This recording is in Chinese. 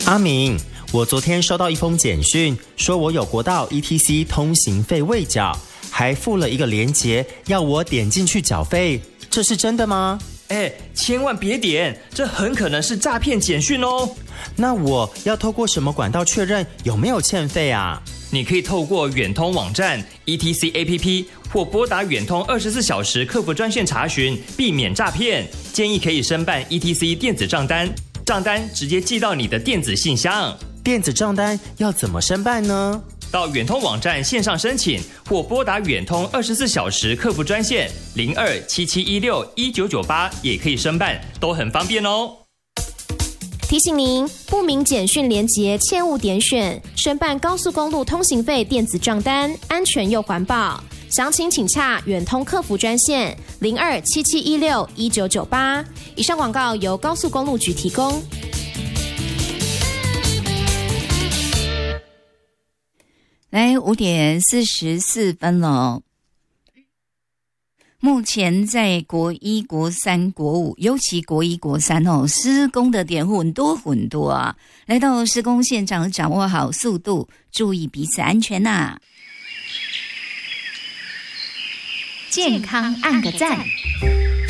阿明，我昨天收到一封简讯，说我有国道 ETC 通行费未缴，还附了一个连结，要我点进去缴费，这是真的吗？ 千万别点，这很可能是诈骗简讯哦。 那我要透过什么管道确认有没有欠费啊？ 你可以透过远通网站 ETC APP 或拨打远通24小时客服专线查询，避免诈骗。建议可以申办 ETC 电子账单，账单直接寄到你的电子信箱。 电子账单要怎么申办呢？ 到远通网站线上申请，或拨打远通24小时客服专线0277161998也可以申办，都很方便哦。 提醒您，不明简讯连结切勿点选，申办高速公路通行费电子账单，安全又环保。详情请洽远通客服专线0277161998。以上广告由高速公路局提供。 来，5点44分了。目前在国一、国三、国五，尤其国一、国三施工的点很多啊。来到施工现场，掌握好速度，注意彼此安全呐。 健康按个赞。